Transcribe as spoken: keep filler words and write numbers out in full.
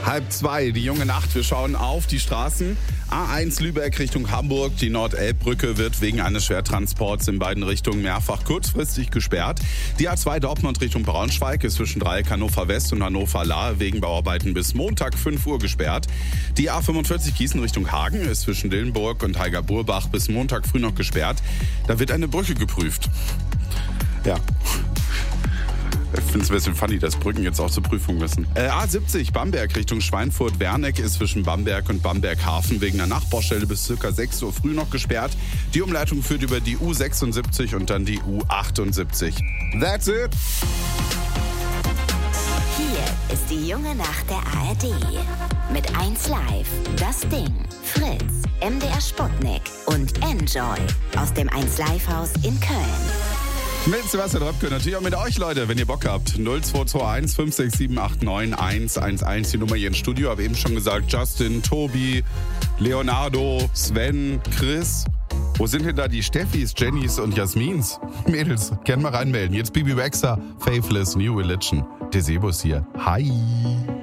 Halb zwei, die junge Nacht. Wir schauen auf die Straßen. A eins Lübeck Richtung Hamburg. Die Nordelbbrücke wird wegen eines Schwertransports in beiden Richtungen mehrfach kurzfristig gesperrt. Die A zwei Dortmund Richtung Braunschweig ist zwischen Dreieck Hannover West und Hannover Lahe wegen Bauarbeiten bis Montag fünf Uhr gesperrt. Die A fünfundvierzig Gießen Richtung Hagen ist zwischen Dillenburg und Heiger-Burbach bis Montag früh noch gesperrt. Da wird eine Brücke geprüft. Ja. Ich finde es ein bisschen funny, dass Brücken jetzt auch zur Prüfung müssen. Äh, A siebzig Bamberg Richtung Schweinfurt-Werneck ist zwischen Bamberg und Bamberg-Hafen wegen einer Nachbaustelle bis ca. sechs Uhr früh noch gesperrt. Die Umleitung führt über die U sechsundsiebzig und dann die U achtundsiebzig. That's it! Hier ist die junge Nacht der A R D. Mit eins Live, Das Ding, Fritz, M D R Sputnik und Enjoy aus dem eins Live Haus in Köln. Mit Sebastian Röpke, natürlich auch mit euch, Leute, wenn ihr Bock habt. null zwei zwei eins fünf sechs sieben acht neun eins eins eins, die Nummer hier ins Studio. Habe eben schon gesagt, Justin, Tobi, Leonardo, Sven, Chris. Wo sind denn da die Steffis, Jennys und Jasmins? Mädels, gerne mal reinmelden. Jetzt Bibi Rexha, Faithless, New Religion. Der Sebus hier. Hi.